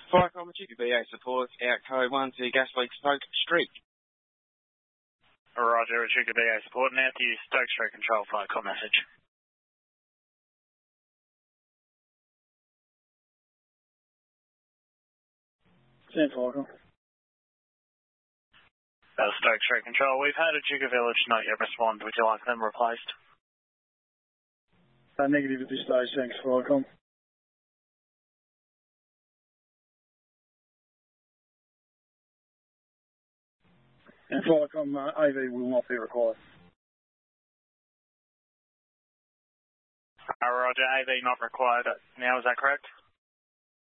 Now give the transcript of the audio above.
Flycom Chica BA support, outcode 1 to gas leak Stoke Street. Roger, Chica BA support, now to Stoke Street Control Flycom message. Send Flycom. Stoke Street Control, we've had a Chica Village not yet respond. Would you like them replaced? Negative at this stage, thanks, Flycom. And Flycom, AV will not be required. Roger, AV not required now, is that correct?